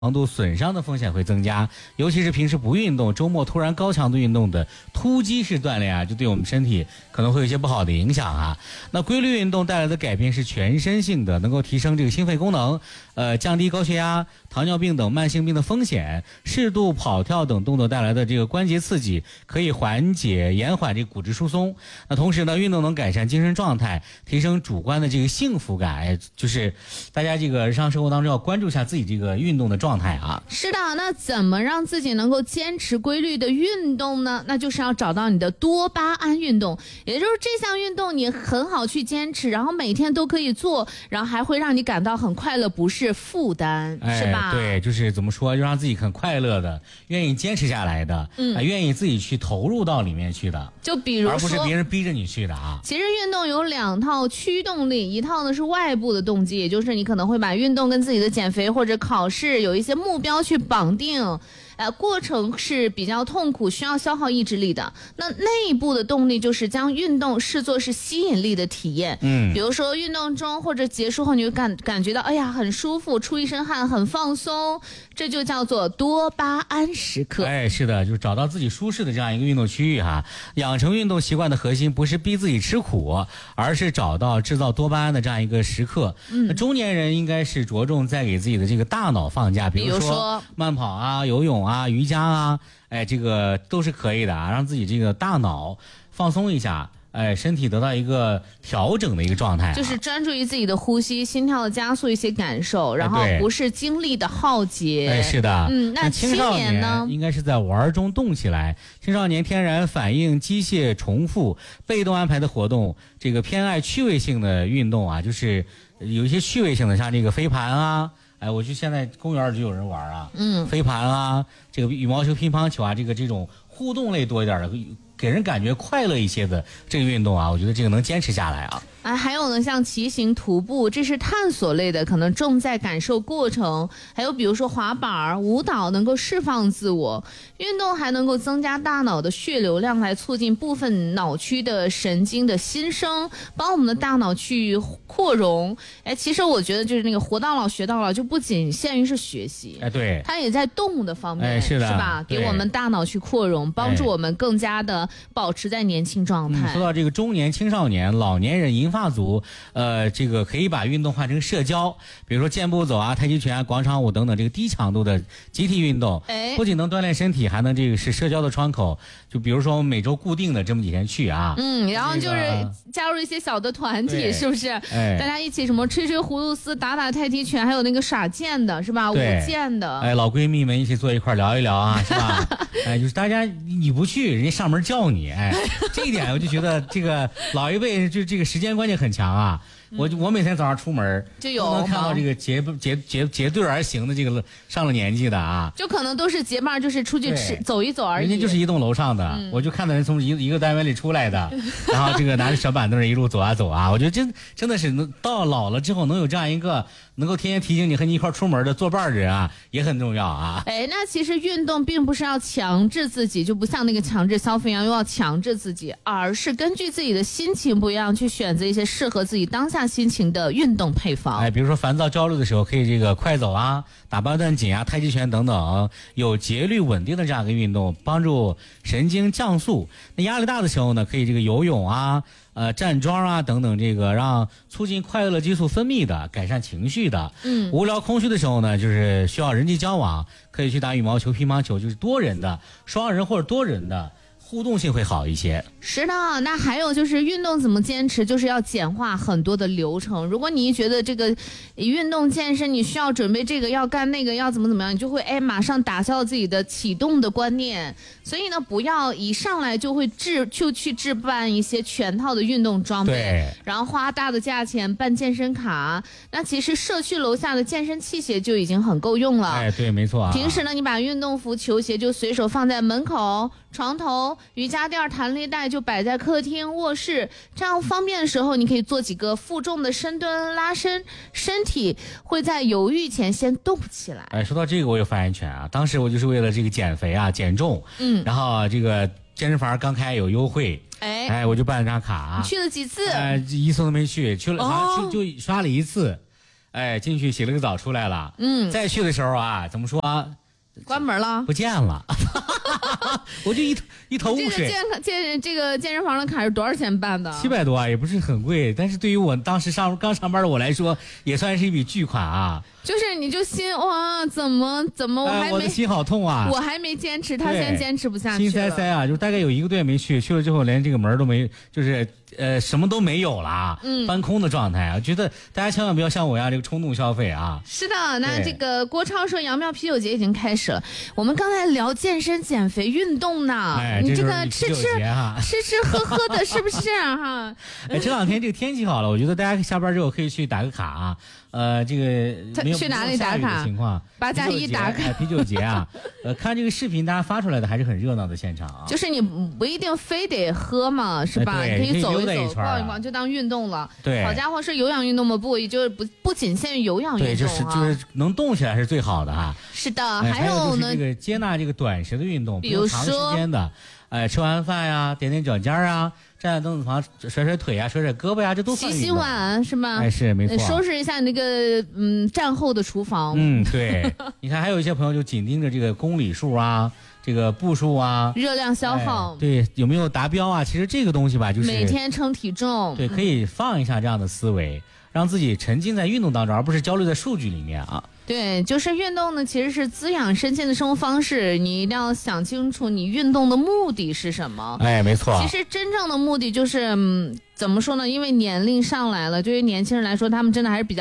强度损伤的风险会增加，尤其是平时不运动，周末突然高强度运动的突击式锻炼啊，就对我们身体可能会有一些不好的影响啊。那规律运动带来的改变是全身性的，能够提升这个心肺功能，降低高血压、糖尿病等慢性病的风险。适度跑跳等动作带来的这个关节刺激，可以延缓这个骨质疏松。那同时呢，运动能改善精神状态，提升主观的这个幸福感。就是大家这个日常生活当中要关注一下自己这个运动的状态啊。 是的，那怎么让自己能够坚持规律的运动呢？那就是要找到你的多巴胺运动，也就是这项运动你很好去坚持，然后每天都可以做，然后还会让你感到很快乐，不是负担，是吧？ 对，就是怎么说，就让自己很快乐的，愿意坚持下来的，愿意自己去投入到里面去的。 就比如说， 而不是别人逼着你去的啊。 其实运动有2套驱动力，一套呢是外部的动机，也就是你可能会把运动跟自己的减肥或者考试有一些目标去绑定。过程是比较痛苦，需要消耗意志力的。那内部的动力就是将运动视作是吸引力的体验。比如说运动中或者结束后，你会感觉到哎呀很舒服，出一身汗，很放松，这就叫做多巴胺时刻。 是的，就是找到自己舒适的这样一个运动区域哈。养成运动习惯的核心不是逼自己吃苦，而是找到制造多巴胺的这样一个时刻。那中年人应该是着重在给自己的这个大脑放假，比如说慢跑啊、游泳啊、瑜伽啊，这个都是可以的啊，让自己这个大脑放松一下，身体得到一个调整的一个状态， 就是专注于自己的呼吸、心跳的加速一些感受，然后不是精力的耗竭。 是的。 那青少年呢， 应该是在玩中动起来。青少年天然反应机械重复、被动安排的活动，这个偏爱趣味性的运动啊，就是有一些趣味性的，像这个飞盘啊。我去现在公园就有人玩啊，飞盘啊，这个羽毛球、乒乓球啊，这种互动类多一点的，给人感觉快乐一些的这个运动啊，我觉得这个能坚持下来啊。 还有呢，像骑行、徒步，这是探索类的，可能重在感受过程。还有比如说滑板、舞蹈，能够释放自我。运动还能够增加大脑的血流量，来促进部分脑区的神经的新生，帮我们的大脑去扩容。其实我觉得就是那个活到老学到老，就不仅限于是学习， 对， 它也在动物的方面， 是的， 是吧？给我们大脑去扩容，帮助我们更加的保持在年轻状态。 说到这个中年、青少年、老年人、银发族，这个可以把运动换成社交，比如说健步走啊、太极拳、广场舞等等这个低强度的集体运动，不仅能锻炼身体，还能这个是社交的窗口。就比如说我们每周固定的这么几天去啊， 然后就是加入一些小的团体，是不是？大家一起什么吹吹葫芦丝、打打太极拳，还有那个耍剑的，是吧？舞剑的， 老闺蜜们一起坐一块聊一聊啊，是吧？就是大家你不去，人家上门叫你，这一点我就觉得这个老一辈就这个时间观念很强啊。我每天早上出门就有能看到这个结队而行的这个上了年纪的啊， 就可能都是结伴，就是出去走一走而已。 人家就是一栋楼上的，我就看到人从一个单位里出来的，然后这个拿着小板凳一路走啊走啊，我觉得真的是到老了之后能有这样一个能够天天提醒你和你一块出门的作伴人啊，也很重要啊。 那其实运动并不是要强制自己，就不像那个强制消费一样又要强制自己，而是根据自己的心情不一样去选择一些适合自己当下心情的运动配方。 比如说烦躁焦虑的时候可以这个快走啊、打八段锦啊、太极拳等等，有节律稳定的这样一个运动，帮助神经降速。那压力大的时候呢，可以这个游泳啊、站桩啊等等，这个让促进快乐激素分泌的，改善情绪的。无聊空虚的时候呢，就是需要人际交往，可以去打羽毛球、乒乓球，就是多人的、双人或者多人的。互动性会好一些。 是的，那还有就是运动怎么坚持，就是要简化很多的流程。如果你觉得这个运动健身你需要准备这个要干那个要怎么样，你就会马上打消自己的启动的观念。所以呢，不要一上来就会去置办一些全套的运动装备，然后花大的价钱办健身卡。那其实社区楼下的健身器械就已经很够用了。 对，没错啊。 平时呢，你把运动服、球鞋就随手放在门口、床头。瑜伽垫、弹力带就摆在客厅、卧室，这样方便的时候，你可以做几个负重的深蹲拉伸，身体会在犹豫前先动起来。 说到这个我有发言权啊，当时我就是为了这个减肥啊、减重，然后这个健身房刚开有优惠，我就办了张卡。 你去了几次？ 一次都没去，去了好像就刷了一次。 哎，进去洗了个澡出来了，再去的时候啊，怎么说啊？ 关门了， 不见了，我就一头雾水。 这个健身房的卡是多少钱办的 ？700多啊，也不是很贵，但是对于我当时刚上班的我来说，也算是一笔巨款啊。 就是你就心哇，怎么我的心好痛啊！ 我还没坚持，他先坚持不下去心塞啊，就大概有1个多月没去了之后连这个门都没，就是什么都没有了，搬空的状态啊！觉得大家千万不要像我一样这个冲动消费啊！ 是的，那这个郭超说杨庙啤酒节已经开始了，我们刚才聊健身、减肥、运动呢，你这个吃喝喝的，是不是这样哈？ 哎，这2天这个天气好了，我觉得大家下班之后可以去打个卡啊。这个没有去哪里打卡？ 情况 8+1打卡啤酒节啊，看这个视频，大家发出来的还是很热闹的现场啊。 就是你不一定非得喝嘛，是吧？你可以走一走、逛一逛，就当运动了。 对， 好家伙，是有氧运动吗？不，就是不仅限于有氧运动啊。 对，就是能动起来是最好的哈。 是的，还有呢， 这个接纳这个短时的运动， 比如说长时间的，吃完饭呀，点点脚尖啊。站在凳子旁甩甩腿呀，甩甩胳膊呀，这都算洗碗是吗？ 哎，是没错。 收拾一下那个战后的厨房。 对。你看，还有一些朋友就紧盯着这个公里数啊，这个步数啊， 热量消耗， 对，有没有达标啊？其实这个东西吧，就是每天称体重， 对，可以放一下这样的思维，让自己沉浸在运动当中，而不是焦虑在数据里面啊。 对，就是运动呢，其实是滋养身心的生活方式。你一定要想清楚，你运动的目的是什么。 哎，没错。 其实真正的目的就是，怎么说呢？因为年龄上来了，对于年轻人来说，他们真的还是比较。